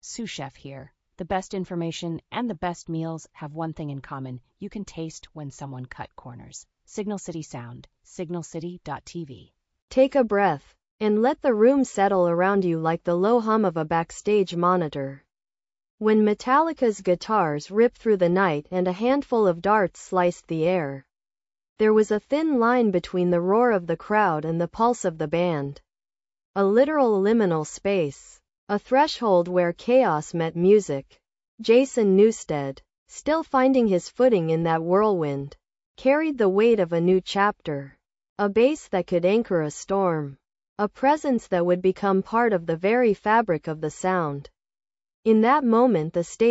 Sous Chef here. The best information and the best meals have one thing in common. You can taste when someone cut corners. Signal City Sound, signalcity.tv. Take a breath and let the room settle around you like the low hum of a backstage monitor. When Metallica's guitars ripped through the night and a handful of darts sliced the air, there was a thin line between the roar of the crowd and the pulse of the band. A literal liminal space. A threshold where chaos met music. Jason Newsted, still finding his footing in that whirlwind, carried the weight of a new chapter. A bass that could anchor a storm. A presence that would become part of the very fabric of the sound. In that moment the stage